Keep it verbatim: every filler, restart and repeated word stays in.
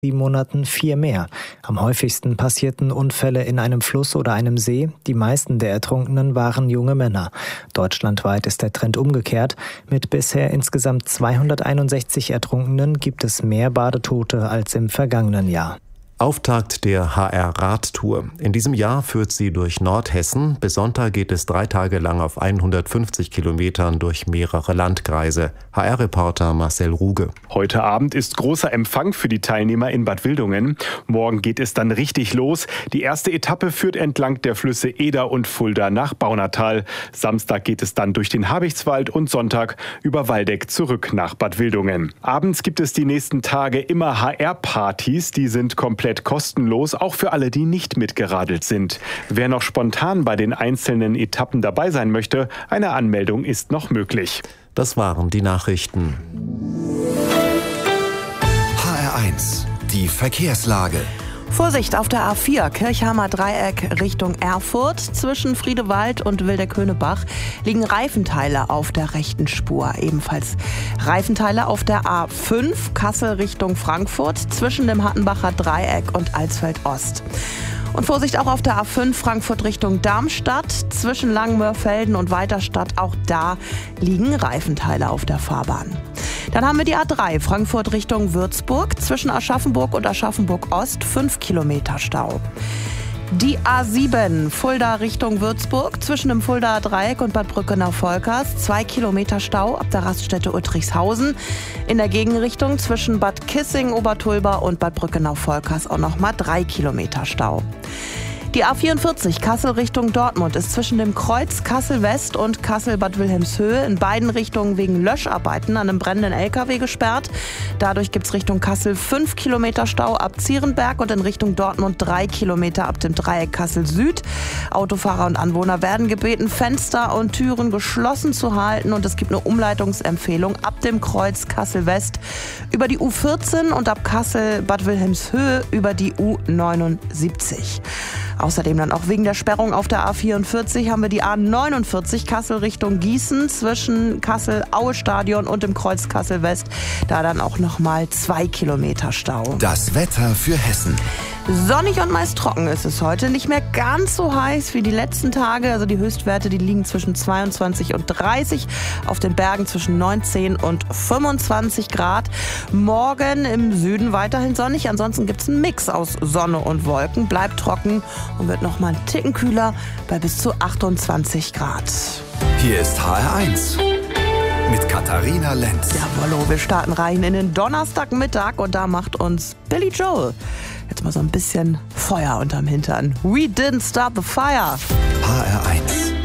sieben Monaten vier mehr. Am häufigsten passierten Unfälle in einem Fluss oder einem See. Die meisten der Ertrunkenen waren junge Männer. Deutschlandweit ist der Trend umgekehrt. Mit bisher insgesamt zweihunderteinundsechzig Ertrunkenen gibt es mehr Badetote als im vergangenen Jahr. Auftakt der H R-Radtour. In diesem Jahr führt sie durch Nordhessen. Bis Sonntag geht es drei Tage lang auf hundertfünfzig Kilometern durch mehrere Landkreise. H R-Reporter Marcel Ruge. Heute Abend ist großer Empfang für die Teilnehmer in Bad Wildungen. Morgen geht es dann richtig los. Die erste Etappe führt entlang der Flüsse Eder und Fulda nach Baunatal. Samstag geht es dann durch den Habichtswald und Sonntag über Waldeck zurück nach Bad Wildungen. Abends gibt es die nächsten Tage immer H R-Partys. Die sind komplett kostenlos, auch für alle, die nicht mitgeradelt sind. Wer noch spontan bei den einzelnen Etappen dabei sein möchte, eine Anmeldung ist noch möglich. Das waren die Nachrichten. H R eins, die Verkehrslage. Vorsicht auf der A vier, Kirchheimer Dreieck Richtung Erfurt. Zwischen Friedewald und Wilderköhnebach liegen Reifenteile auf der rechten Spur. Ebenfalls Reifenteile auf der A fünf, Kassel Richtung Frankfurt, zwischen dem Hattenbacher Dreieck und Alsfeld Ost. Und Vorsicht auch auf der A fünf Frankfurt Richtung Darmstadt, zwischen Langenmörfelden und Weiterstadt. Auch da liegen Reifenteile auf der Fahrbahn. Dann haben wir die A drei Frankfurt Richtung Würzburg, zwischen Aschaffenburg und Aschaffenburg Ost fünf Kilometer Stau. Die A sieben Fulda Richtung Würzburg, zwischen dem Fuldaer Dreieck und Bad Brückenau-Volkers zwei Kilometer Stau ab der Raststätte Uttrichshausen. In der Gegenrichtung zwischen Bad Kissing, Obertulba und Bad Brückenau-Volkers auch nochmal drei Kilometer Stau. Die A vierundvierzig Kassel Richtung Dortmund ist zwischen dem Kreuz Kassel West und Kassel Bad Wilhelmshöhe in beiden Richtungen wegen Löscharbeiten an einem brennenden L K W gesperrt. Dadurch gibt es Richtung Kassel fünf Kilometer Stau ab Zierenberg und in Richtung Dortmund drei Kilometer ab dem Dreieck Kassel Süd. Autofahrer und Anwohner werden gebeten, Fenster und Türen geschlossen zu halten, und es gibt eine Umleitungsempfehlung ab dem Kreuz Kassel West über die U vierzehn und ab Kassel Bad Wilhelmshöhe über die U neunundsiebzig. Außerdem dann auch wegen der Sperrung auf der A vierundvierzig haben wir die A neunundvierzig Kassel Richtung Gießen zwischen Kassel-Aue-Stadion und dem Kreuz Kassel West. Da dann auch nochmal zwei Kilometer Stau. Das Wetter für Hessen. Sonnig und meist trocken ist es heute. Nicht mehr ganz so heiß wie die letzten Tage. Also die Höchstwerte, die liegen zwischen zweiundzwanzig und dreißig. Auf den Bergen zwischen neunzehn und fünfundzwanzig Grad. Morgen im Süden weiterhin sonnig. Ansonsten gibt es einen Mix aus Sonne und Wolken. Bleibt trocken und wird noch mal einen Ticken kühler bei bis zu achtundzwanzig Grad. Hier ist H R eins mit Katharina Lenz. Jawollo, wir starten rein in den Donnerstagmittag und da macht uns Billy Joel jetzt mal so ein bisschen Feuer unterm Hintern. We didn't start the fire. H R eins.